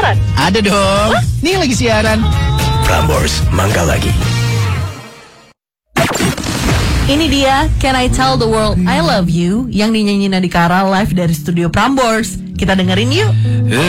siaran? Ada dong. Nih lagi siaran. Prambors, mangga lagi. Ini dia Can I Tell the World I Love You yang dinyanyiin Nadikara live dari studio Prambors. Kita dengerin yuk.